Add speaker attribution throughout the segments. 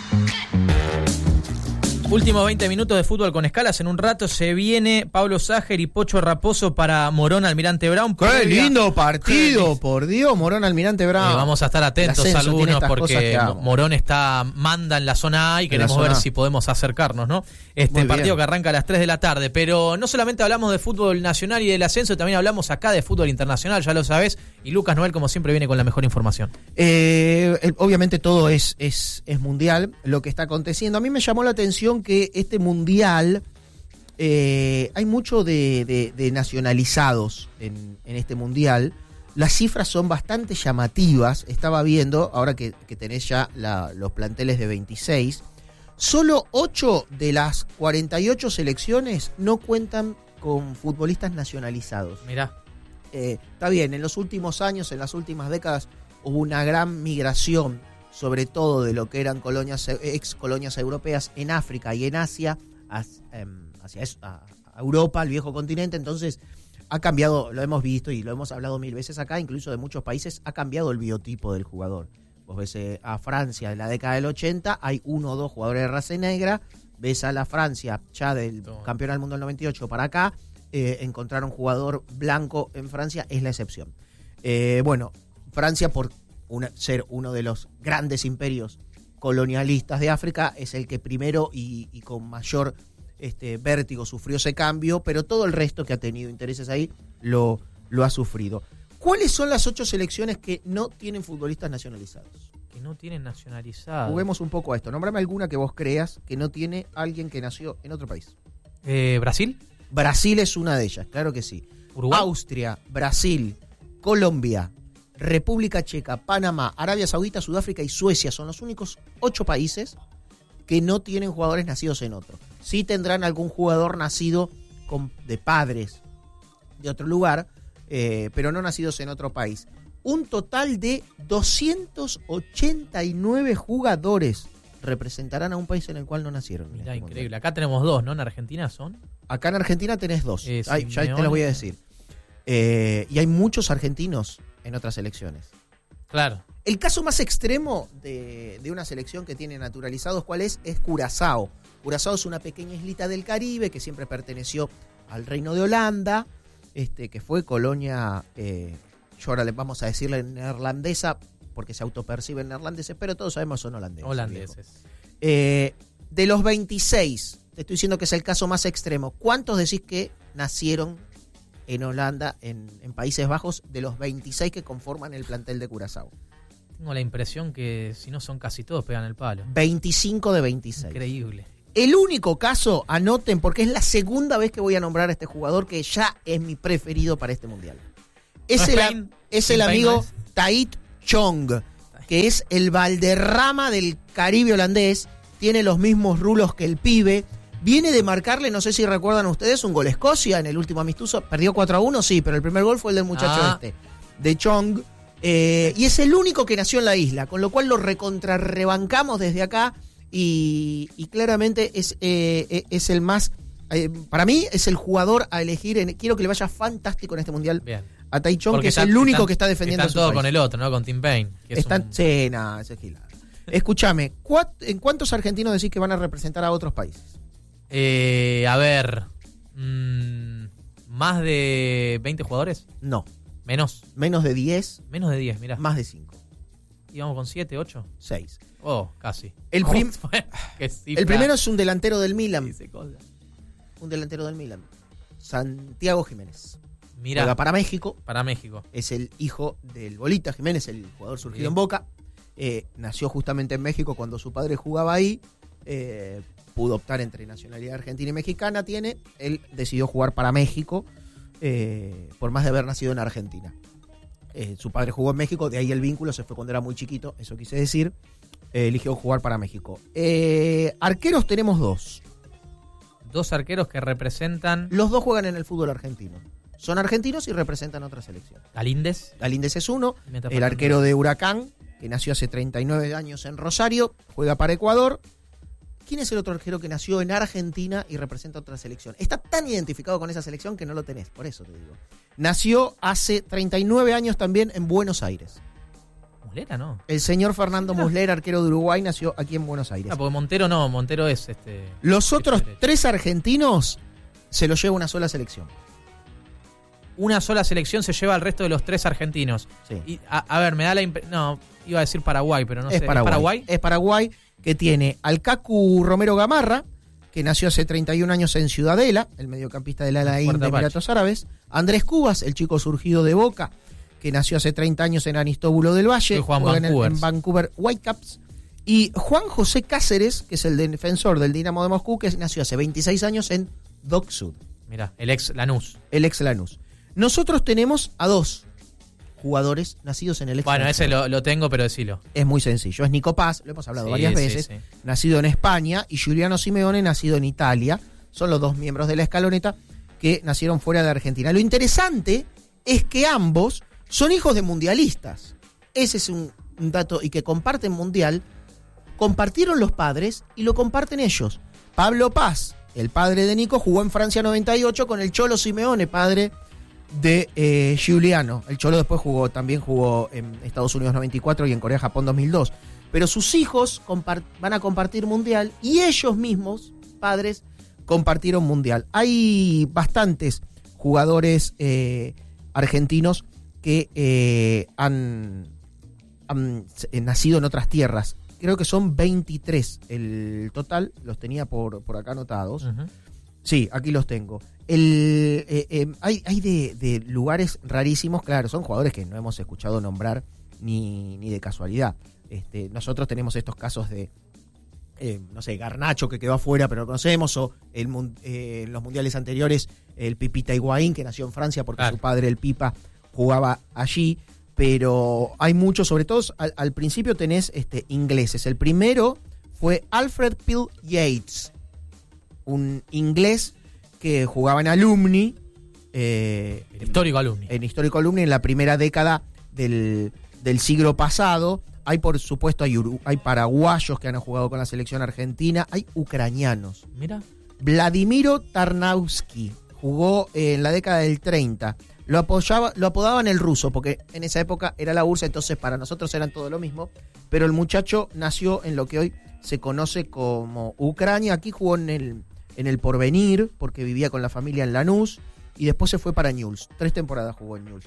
Speaker 1: Últimos 20 minutos de fútbol con escalas. En un rato se viene Pablo Ságer y Pocho Raposo para Morón Almirante Brown.
Speaker 2: ¡Qué lindo partido! Por Dios, Morón Almirante Brown.
Speaker 1: Vamos a estar atentos algunos porque Morón manda en la zona A y queremos ver si podemos acercarnos, ¿no? Partido que arranca a las 3 de la tarde. Pero no solamente hablamos de fútbol nacional y del ascenso, también hablamos acá de fútbol internacional, ya lo sabés. Y Lucas Noel, como siempre, viene con la mejor información.
Speaker 2: Obviamente todo es mundial lo que está aconteciendo. A mí me llamó la atención que este mundial hay mucho de nacionalizados en este mundial. Las cifras son bastante llamativas. Estaba viendo, ahora que tenés ya los planteles de 26, solo 8 de las 48 selecciones no cuentan con futbolistas nacionalizados.
Speaker 1: Mirá.
Speaker 2: Está bien, en los últimos años, en las últimas décadas, hubo una gran migración, sobre todo de lo que eran ex colonias europeas en África y en Asia, hacia Europa, el viejo continente. Entonces ha cambiado, lo hemos visto y lo hemos hablado mil veces acá, incluso de muchos países, ha cambiado el biotipo del jugador. Vos ves a Francia de la década del 80, hay 1 o 2 jugadores de raza negra. Ves a la Francia ya del campeón del mundo del 98 para acá, encontrar un jugador blanco en Francia es la excepción. Francia, por ser uno de los grandes imperios colonialistas de África, es el que primero y con mayor vértigo sufrió ese cambio, pero todo el resto que ha tenido intereses ahí lo ha sufrido. ¿Cuáles son las 8 selecciones que no tienen futbolistas nacionalizados?
Speaker 1: Que no tienen nacionalizados.
Speaker 2: Juguemos un poco a esto. Nómbrame alguna que vos creas que no tiene alguien que nació en otro país.
Speaker 1: ¿Brasil?
Speaker 2: Brasil es una de ellas, claro que sí.
Speaker 1: ¿Uruguay?
Speaker 2: Austria, Brasil, Colombia, República Checa, Panamá, Arabia Saudita, Sudáfrica y Suecia son los únicos 8 países que no tienen jugadores nacidos en otro. Sí tendrán algún jugador nacido de padres de otro lugar, pero no nacidos en otro país. Un total de 289 jugadores representarán a un país en el cual no nacieron.
Speaker 1: Mirá, increíble. Acá tenemos 2, ¿no? ¿En Argentina son?
Speaker 2: Acá en Argentina tenés 2. Ya te los voy a decir. Y hay muchos argentinos en otras selecciones.
Speaker 1: Claro.
Speaker 2: El caso más extremo de una selección que tiene naturalizados, ¿cuál es? Es Curazao. Curazao es una pequeña islita del Caribe que siempre perteneció al Reino de Holanda, que fue colonia, yo ahora les vamos a decirle neerlandesa, porque se autoperciben neerlandeses, pero todos sabemos son holandeses. De los 26, te estoy diciendo que es el caso más extremo, ¿cuántos decís que nacieron en Holanda, en Países Bajos, de los 26 que conforman el plantel de Curazao?
Speaker 1: Tengo la impresión que si no son casi todos pegan el palo.
Speaker 2: 25 de 26.
Speaker 1: Increíble.
Speaker 2: El único caso, anoten, porque es la segunda vez que voy a nombrar a este jugador que ya es mi preferido para este mundial. Es el amigo Tahith Chong, que es el Valderrama del Caribe holandés. Tiene los mismos rulos que el pibe. Viene de marcarle, no sé si recuerdan ustedes, un gol a Escocia en el último amistoso. Perdió 4-1, sí, pero el primer gol fue el del muchacho de Chong. Y es el único que nació en la isla, con lo cual lo recontrarrebancamos desde acá. Y claramente es el más, para mí es el jugador a elegir. Quiero que le vaya fantástico en este mundial.
Speaker 1: Bien.
Speaker 2: A Tahith Chong, que es el único que está defendiendo
Speaker 1: su país. Están todos con el otro, ¿no? Con Tim Payne.
Speaker 2: Sí, nada, ese es gilado. Escúchame, ¿en cuántos argentinos decís que van a representar a otros países?
Speaker 1: A ver, ¿más de 20 jugadores?
Speaker 2: No.
Speaker 1: ¿Menos?
Speaker 2: Menos de 10.
Speaker 1: Menos de 10, mirá.
Speaker 2: Más de 5.
Speaker 1: ¿Íbamos con 7, 8?
Speaker 2: 6.
Speaker 1: Oh, casi.
Speaker 2: El primero es un delantero del Milan. Un delantero del Milan. Santiago Jiménez.
Speaker 1: Mirá.
Speaker 2: Juega para México.
Speaker 1: Para México.
Speaker 2: Es el hijo del Bolita Jiménez, el jugador surgido en Boca. Nació justamente en México cuando su padre jugaba ahí. Pudo optar entre nacionalidad argentina y mexicana. Él decidió jugar para México, por más de haber nacido en Argentina. Su padre jugó en México, de ahí el vínculo, se fue cuando era muy chiquito, eso quise decir. Eligió jugar para México. Arqueros tenemos 2.
Speaker 1: 2 arqueros que representan...
Speaker 2: Los 2 juegan en el fútbol argentino. Son argentinos y representan otra selección.
Speaker 1: Galíndez
Speaker 2: es uno, el arquero de Huracán, que nació hace 39 años en Rosario, juega para Ecuador. ¿Quién es el otro arquero que nació en Argentina y representa otra selección? Está tan identificado con esa selección que no lo tenés, por eso te digo. Nació hace 39 años también en Buenos Aires.
Speaker 1: Muslera, ¿no?
Speaker 2: El señor Fernando Muslera, arquero de Uruguay, nació aquí en Buenos Aires.
Speaker 1: Porque Montero no, Montero es
Speaker 2: Los otros 3 argentinos se los lleva una sola selección.
Speaker 1: Una sola selección se lleva al resto de los 3 argentinos.
Speaker 2: Sí.
Speaker 1: Y, a ver, me da la impresión... No, iba a decir Paraguay, pero no sé.
Speaker 2: Paraguay. ¿Es Paraguay? Es Paraguay, que tiene al Cacu Romero Gamarra, que nació hace 31 años en Ciudadela, el mediocampista del Al-Ain de Emiratos Árabes. Andrés Cubas, el chico surgido de Boca, que nació hace 30 años en Aristóbulo del Valle, en Vancouver Whitecaps. Y Juan José Cáceres, que es el defensor del Dinamo de Moscú, que nació hace 26 años en Dock Sud.
Speaker 1: Mirá, el ex Lanús.
Speaker 2: Nosotros tenemos a 2 jugadores nacidos en el extranjero.
Speaker 1: Bueno, ese lo tengo, pero decilo.
Speaker 2: Es muy sencillo. Es Nico Paz, lo hemos hablado varias veces, nacido en España, y Giuliano Simeone, nacido en Italia. Son los 2 miembros de la escaloneta que nacieron fuera de Argentina. Lo interesante es que ambos son hijos de mundialistas. Ese es un dato, y que comparten mundial. Compartieron los padres y lo comparten ellos. Pablo Paz, el padre de Nico, jugó en Francia 98 con el Cholo Simeone, padre de Giuliano. El Cholo después también jugó en Estados Unidos 94 y en Corea-Japón 2002. Pero sus hijos van a compartir mundial, y ellos mismos, padres, compartieron mundial. Hay bastantes jugadores argentinos que han nacido en otras tierras. Creo que son 23 el total, los tenía por acá anotados. Uh-huh. Sí, aquí los tengo. Hay de lugares rarísimos, claro, son jugadores que no hemos escuchado nombrar ni de casualidad. Nosotros tenemos estos casos de, no sé, Garnacho, que quedó afuera, pero lo conocemos, o en los mundiales anteriores, el Pipita Higuaín, que nació en Francia porque su padre, el Pipa, jugaba allí. Pero hay muchos, sobre todo al principio tenés ingleses. El primero fue Alfred Peel Yates, un inglés que jugaba en Alumni.
Speaker 1: Histórico Alumni.
Speaker 2: En Histórico Alumni en la primera década del siglo pasado. Hay, por supuesto, hay paraguayos que han jugado con la selección argentina. Hay ucranianos.
Speaker 1: Mira.
Speaker 2: Vladimiro Tarnavsky jugó en la década del 30. Lo apodaban el ruso, porque en esa época era la URSS, entonces para nosotros eran todo lo mismo. Pero el muchacho nació en lo que hoy se conoce como Ucrania. Aquí jugó en el Porvenir, porque vivía con la familia en Lanús, y después se fue para Newell's. 3 temporadas jugó en Newell's.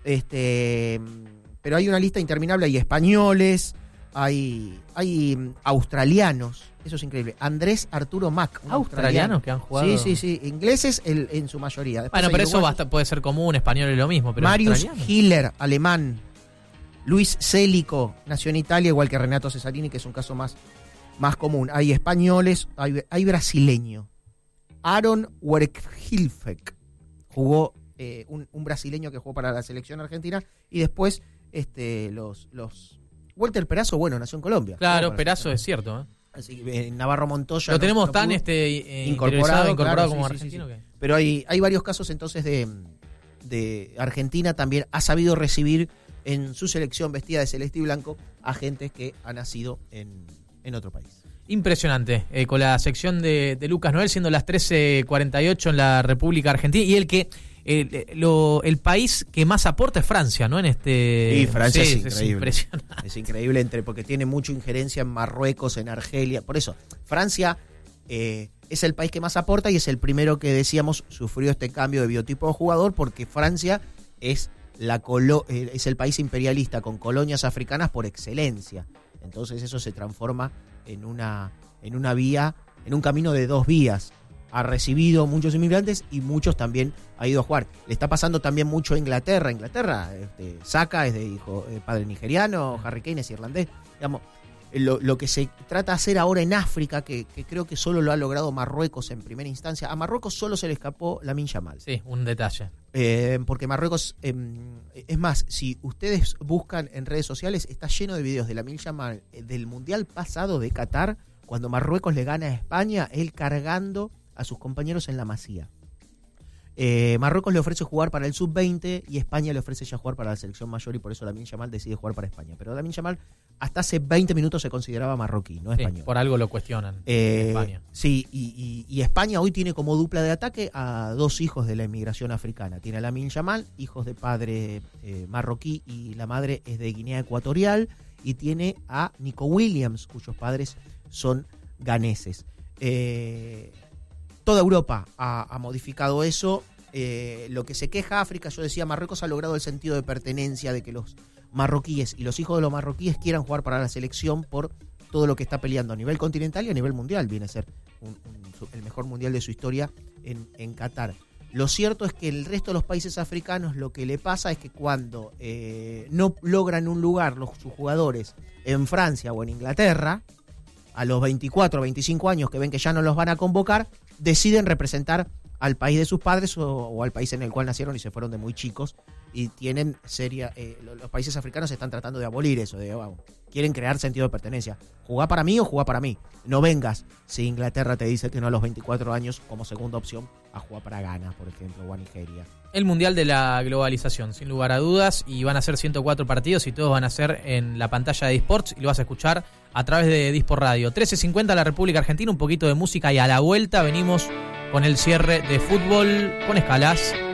Speaker 2: Pero hay una lista interminable. Hay españoles, hay australianos. Eso es increíble. Andrés Arturo Mack.
Speaker 1: ¿Australianos que han jugado?
Speaker 2: Sí. Ingleses en su mayoría. Después
Speaker 1: pero eso puede ser común, español es lo mismo. Pero
Speaker 2: Marius Hiller, alemán. Luis Célico, nació en Italia, igual que Renato Cesarini, que es un caso más común. Hay españoles, hay brasileño. Aaron Werkhilfek jugó, un brasileño que jugó para la selección argentina. Y después los Walter Perazo, nació en Colombia.
Speaker 1: Claro, Perazo es cierto,
Speaker 2: Así que Navarro Montoya
Speaker 1: lo tenemos tan incorporado como argentino. Sí.
Speaker 2: Pero hay varios casos entonces de Argentina. También ha sabido recibir en su selección vestida de celeste y blanco a gente que ha nacido en otro país.
Speaker 1: Impresionante, con la sección de Lucas Noel, siendo las 13:48 en la República Argentina, y el país que más aporta es Francia, ¿no?
Speaker 2: Y Francia es increíble.
Speaker 1: Es impresionante.
Speaker 2: Es increíble porque tiene mucha injerencia en Marruecos, en Argelia. Por eso, Francia es el país que más aporta, y es el primero que, decíamos, sufrió este cambio de biotipo de jugador, porque Francia es el país imperialista con colonias africanas por excelencia. Entonces eso se transforma en una vía, en un camino de 2 vías. Ha recibido muchos inmigrantes y muchos también ha ido a jugar. Le está pasando también mucho a Inglaterra. Saka es de padre nigeriano, Harry Kane es irlandés. Digamos, lo que se trata de hacer ahora en África, que creo que solo lo ha logrado Marruecos en primera instancia. A Marruecos solo se le escapó Lamine Yamal.
Speaker 1: Sí, un detalle.
Speaker 2: Porque Marruecos, es más, si ustedes buscan en redes sociales, está lleno de videos de Lamine Yamal del Mundial pasado de Qatar, cuando Marruecos le gana a España, él cargando a sus compañeros en la masía. Marruecos le ofrece jugar para el sub-20 y España le ofrece ya jugar para la selección mayor, y por eso Lamine Yamal decide jugar para España. Pero Lamine Yamal hasta hace 20 minutos se consideraba marroquí, no español.
Speaker 1: Por algo lo cuestionan en España.
Speaker 2: Sí, y España hoy tiene como dupla de ataque a 2 hijos de la inmigración africana. Tiene a Lamine Yamal, hijos de padre marroquí y la madre es de Guinea Ecuatorial, y tiene a Nico Williams, cuyos padres son ganeses. Toda Europa ha modificado eso. Lo que se queja África, yo decía, Marruecos ha logrado el sentido de pertenencia, de que los marroquíes y los hijos de los marroquíes quieran jugar para la selección por todo lo que está peleando a nivel continental y a nivel mundial. Viene a ser el mejor mundial de su historia en Qatar. Lo cierto es que el resto de los países africanos lo que le pasa es que cuando no logran un lugar sus jugadores en Francia o en Inglaterra, a los 24 o 25 años que ven que ya no los van a convocar, deciden representar al país de sus padres o al país en el cual nacieron y se fueron de muy chicos, y tienen los países africanos están tratando de abolir eso, quieren crear sentido de pertenencia. ¿Jugá para mí o jugá para mí? No vengas si Inglaterra te dice que no a los 24 años como segunda opción a jugar para Ghana, por ejemplo, o a Nigeria.
Speaker 1: El Mundial de la Globalización, sin lugar a dudas, y van a ser 104 partidos y todos van a ser en la pantalla de eSports y lo vas a escuchar a través de eSports Radio. 13:50 la República Argentina, un poquito de música y a la vuelta venimos con el cierre de fútbol con Escalas.